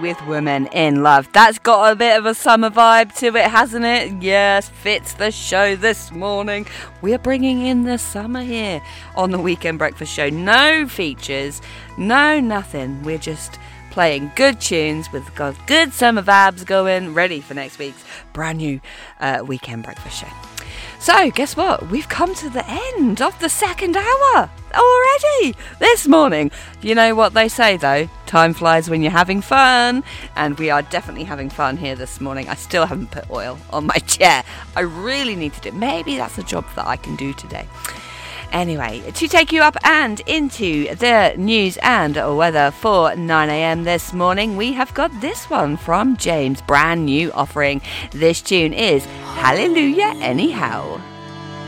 with Women in Love. That's got a bit of a summer vibe to it, hasn't it? Yes, fits the show this morning. We're bringing in the summer here on the Weekend Breakfast Show. No features, no nothing. We're just playing good tunes with got good summer vibes going, ready for next week's brand new Weekend Breakfast Show. So, guess what? We've come to the end of the second hour already this morning. You know what they say, though? Time flies when you're having fun. And we are definitely having fun here this morning. I still haven't put oil on my chair. I really need to do it. Maybe that's a job that I can do today. Anyway, to take you up and into the news and weather for 9am this morning, we have got this one from James, brand new offering. This tune is Hallelujah Anyhow.